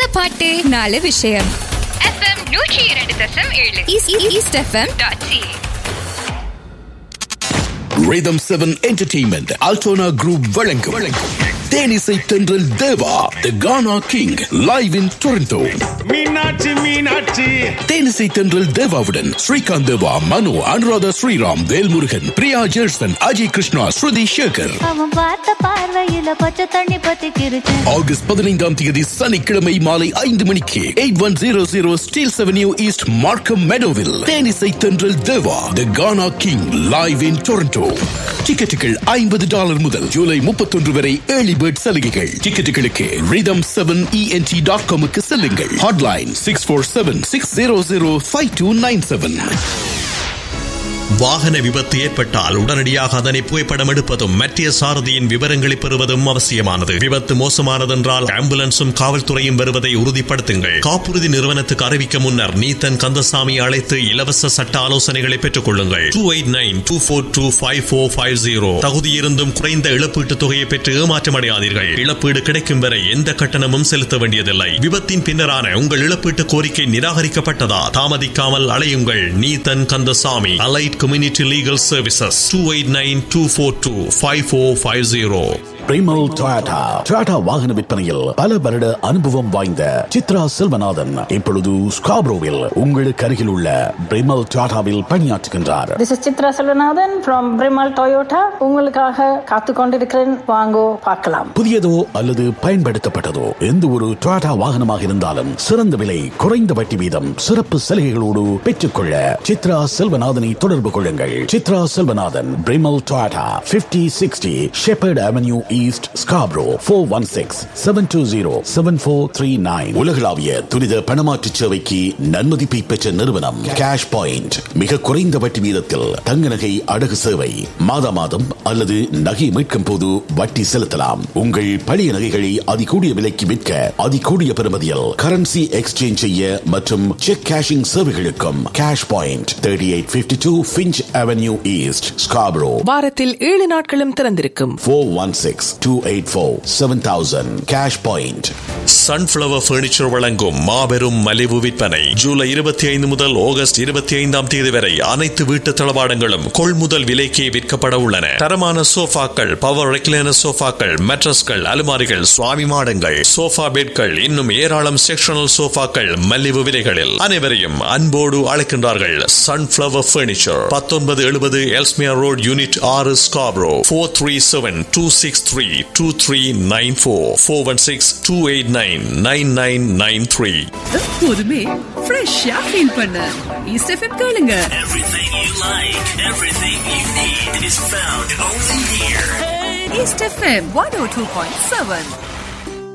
பாட்டு நாலு விஷயம். FM 102.7 east FM.ca. Rhythm 7 Entertainment Altona Group வழங்கும் தேனிசை தென்றல் தேவா The Ghana King live in Toronto. Meenakshi தேனிசை தென்றல் தேவாவுடன் ஸ்ரீகாந்த் தேவா, மனு, அனுராதா ஸ்ரீராம், வேல்முருகன், பிரியா ஜெர்சன், அஜய் கிருஷ்ணா, ஸ்ருதி சேகர். ஆகஸ்ட் 15 சனிக்கிழமை மாலை 5 மணிக்கு 8100 Steeles Avenue East, Markham Meadowville. தேனிசை தென்றல் தேவா The Ghana King live in Toronto. டிக்கெட்டுகள் $50 முதல் ஜூலை 31 வரை ஏர்லி பேர்ட் சலுகைகள். டிக்கெட்டுகளுக்கு rhythm7ent.com க்கு செல்லுங்கள். ஹாட்லைன் 647-600-5297. வாகன விபத்து ஏற்பட்டால் உடனடியாக அதனை புகைப்படம் எடுப்பதும் மத்திய சாரதியின் விவரங்களை பெறுவதும் அவசியமானது. விபத்து மோசமானதென்றால் ஆம்புலன்ஸும் காவல்துறையும் வருவதை உறுதிப்படுத்துங்கள். காப்புறுதி நிறுவனத்துக்கு அறிவிக்க முன்னர் நீத்தன் கந்தசாமி அழைத்து இலவச சட்ட ஆலோசனைகளை பெற்றுக் கொள்ளுங்கள். 2892425450. தகுதியிருந்தும் குறைந்த இழப்பீட்டுத் தொகையை பெற்று ஏமாற்றமடையாதீர்கள். இழப்பீடு கிடைக்கும் வரை எந்த கட்டணமும் செலுத்த வேண்டியதில்லை. விபத்தின் பின்னரான உங்கள் இழப்பீட்டு கோரிக்கை நிராகரிக்கப்பட்டதா? தாமதிக்காமல் அலையுங்கள். Neethan Kandasamy, Allied Community Legal Services, 2894425450. பிரிமல் Toyota வாகன விற்பனையில் பல வருட அனுபவம் வாய்ந்த சித்ரா செல்வநாதன் இப்பொழுது ஸ்காப்ரோவில் உங்களுக்கு அருகில் உள்ள பிரிமல் டொயோட்டாவில் பணியாற்றுகின்றார். This is Chitra Selvanathan from Brimal Toyota. உங்களுக்காக காத்துக் கொண்டிருக்கிறேன், வாங்கோ பார்க்கலாம். புதியதோ அல்லது பயன்படுத்தப்பட்டதோ எந்த ஒரு டொயோட்டா வாகனமாக இருந்தாலும் சிறந்த விலை, குறைந்த வட்டி வீதம், சிறப்பு சலுகைகளோடு பெற்றுக்கொள்ள சித்ரா செல்வநாதனை தொடர்பு கொள்ளுங்கள். Chitra Selvanathan, பிரிமல் Toyota, 5060 Shepherd Avenue East, Scarborough, 416-720-7439. உலகளாவிய துரித பணமாற்று சேவைக்கு நன்மதிப்பை பெற்ற நிறுவனம் கேஷ் பாயிண்ட். மிக குறைந்த வட்டி வீதத்தில் தங்க நகை அடகு சேவை. மாதம் அல்லது நகை மீட்கும் போது வட்டி செலுத்தலாம். உங்கள் பழைய நகைகளை அதிகூடிய விலைக்கு விற்க அதிகூடிய பெறுமதியில் கரன்சி எக்ஸ்சேஞ்ச் செய்ய மற்றும் check cashing சேவைகளுக்கும் cash point 3852 Finch Avenue East, Scarborough. வாரத்தில் 7 நாட்களும் திறந்திருக்கும். 416-284-7000 கேஷ் பாயிண்ட். சன்ஃப்ளவர் பர்னிச்சர் வழங்கும் மாபெரும் மலிவு விற்பனை ஜூலை 25 முதல் ஆகஸ்ட் 25 வரை அனைத்து வீட்டு தளவாடங்களும் கொள்முதல் விலைக்கே விற்கப்பட உள்ளன. தரமான சோஃபாக்கள், பவர் ரெக்லைனர் சோஃபாக்கள், மேட்ரஸ்கள், அலுமாரிகள், சுவாமி மாடங்கள், சோஃபா பெட்கள், இன்னும் ஏராளம் செக்ஷனல் சோஃபாக்கள் மலிவு விலைகளில். அனைவரையும் அன்போடு அழைக்கின்றார்கள் sunflower furniture. 1970 Ellesmere road, unit 6, Scarborough. 437-263-2394 416-289-9993. எப்போதுமே ஃப்ரெஷ்ஷா ஃபீல் பண்ண ஈஸ்ட் எஃப்எம் கேளுங்க. Everything you like, everything you need is found only here. East FM 102.7.